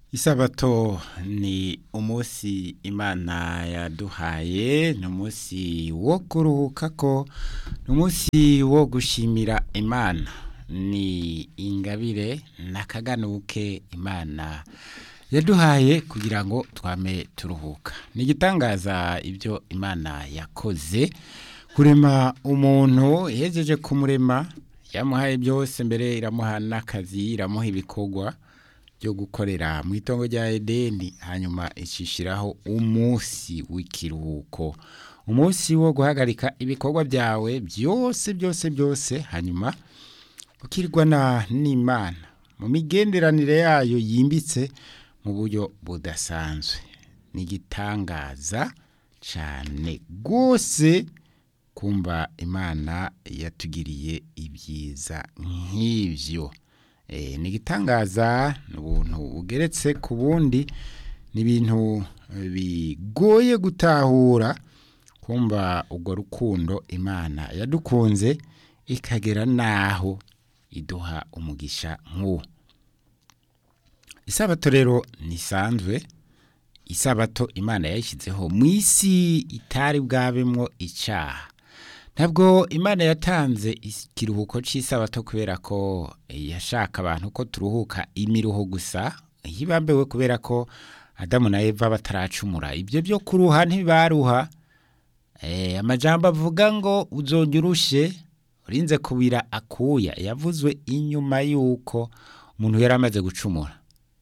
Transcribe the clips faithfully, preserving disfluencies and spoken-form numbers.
Isabato ni umunsi Imana yaduhaye, ni umunsi wo kuruhukako, ni umunsi wo gushimira Imana, ni ingabire n'akaganuke Imana yaduhaye kugira ngo twame turuhuka. Ni igitangaza ibyo Imana yakoze, kurema umuntu ihejeje kumurema, yamuhaye byose, mbere iramuha n'akazi, iramuha ibikorwa byo gukorera mu itongo rya Edeni, hanyuma ishishiraho umunsi w'ikiruhuko, umunsi wo guhagarika ibikorwa byawe byose byose byose, hanyuma ukirwana n'Imana mu migenderanire yayo yimbitse mu buryo budasanzwe. Ni igitangaza cyane rwose kumva Imana yatugiriye ibyiza nk'ivyo. E, ni igitangaza, ni ubuntu bugeretse ku bundi, ni ibintu bigoye gutahura, kumva urwo rukundo Imana yadukunze ikagera naho iduha umugisha nk'uwo. Isabato rero nisanzwe, isabato Imana yashyizeho mu isi itari bwabemwo icyaha. Ntabwo Imana yatanze ikiruhuko cy'isabato kubera ko yashaka abantu ko turuhuka imiruho gusa, hibambewe kubera ko Adamu na Eva bataracumura. Ibyo byo kuruha ntibaruha. Eh, amajambo avuga ngo uzonjya urushe urinze kubira akuya yavuzwe inyuma yuko umuntu yari amaze gucumura.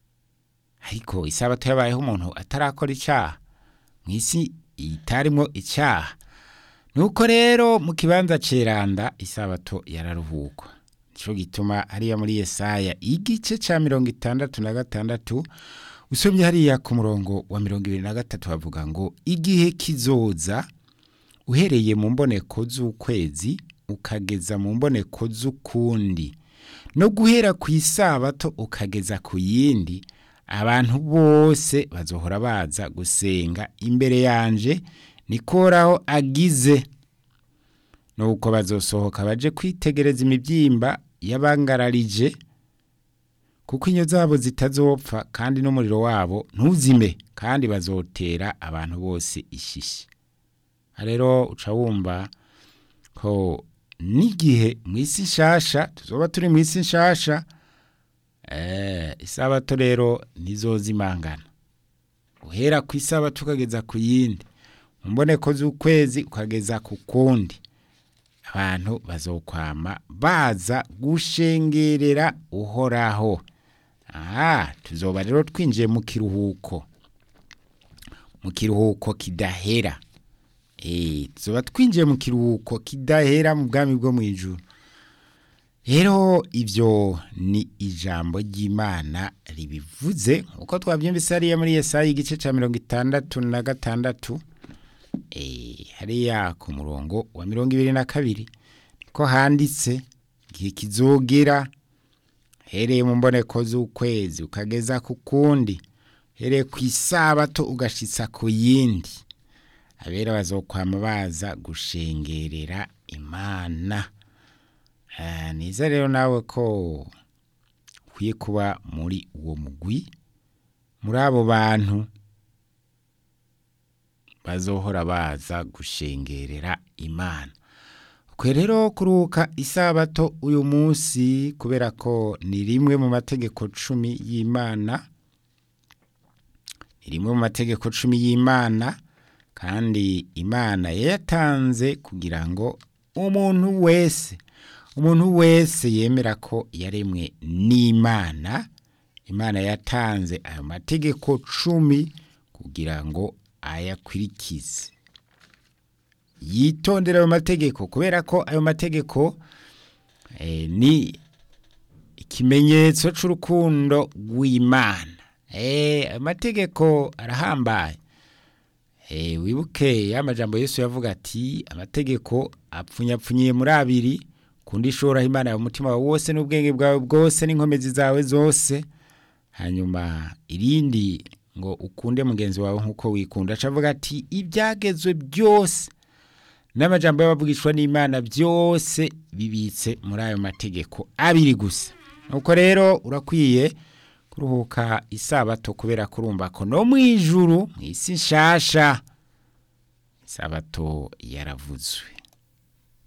Ariko isabato yabayeho umuntu atarakora icyaha, mu isi itarimo icyaha. Nuko rero mu kibanza ceranda isabato yararuhukwa. Nico gituma hariya muri Yesaya igice ca mirongo itandatu na gatandatu, usomye hariya ku murongo wa mirongo ibiri na gatatu havuga ngo, igihe kizoza uhereye mu mboneko z'ukwezi ukageza mu mboneko z'ukundi, no guhera ku isabato ukageza ku yindi, abantu bose bazohora baza gusenga imbere yanje, nikoraho agize. Nuko bazosohoka baje kwitegereza imibyimba yabangararije, kuko inyo zabo zitazopfa kandi n'umuriro wabo ntuzime, kandi bazotera abantu bose ishishi. Rero uca wumva ko n'igihe mu isi nshasha, tuzoba turi mu isi nshasha, eh, isabato rero ntizozimangana. Uhera ku isabato ukageza ku yindi, mboneko z'ukwezi ukageza ku kundi, abantu bazokwama baza gushengerera uhoraho. Ah, tuzoba rero twinjiye mu kiruhuko, mu kiruhuko kidahera. Eh, tuzoba twinjiye mu kiruhuko kidahera mu bwami bwo mu ijuru. Rero ivyo ni ijambo ry'Imana ribivuze, uko twabyumvise hariya muri Yesaya igice ca mirongo itandatu na gatandatu, eh, hariya ku murongo wa mirongo ibiri na kabiri, ko handitse igihe kizogera hereye mu mboneko z'ukwezi ukageza ku kundi, hereye ku isabato ugashitsa ku yindi, abera bazokwama baza gushengerera Imana. Uh, niza rero nawe ko ukwiye kuba muri uwo mugwi, muri abo bantu bazohora baza gushengerera Imana. Kwe rero kuruhuka isabato uyu munsi, kubera ko ni rimwe mu mategeko cumi y'Imana, ni rimwe mu mategeko cumi y'Imana, kandi Imana yatanze kugira ngo umuntu wese umuntu wese yemera ko yaremwe n'Imana, Imana yatanze ayo mategeko cumi kugira ngo ayakwirikize, yitondera ayo mategeko, kubera ko ayo mategeko eh, ni ikimenyetso c'urukundo rw'Imana. Eh, ayo mategeko arahambaye. Eh, wibuke ya majambo Yesu yavuga ati, amategeko apfunyapfunyiye muri abiri, kundi ishora Imana ya umutima wawe wose n'ubwenge bwawe bwose n'inkomezi zawe zose, hanyuma irindi ngo ukunde mugenzi wawe nkuko wikunda. Acavuga ati, ibyagezwe byose n'amajambo y'abavugishwa n'Imana byose bibitse muri ayo mategeko abiri gusa. Nuko rero urakwiye kuruhuka isabato kubera kurumva ko no mwijuru mw'isi nshasha isabato yaravuzwe.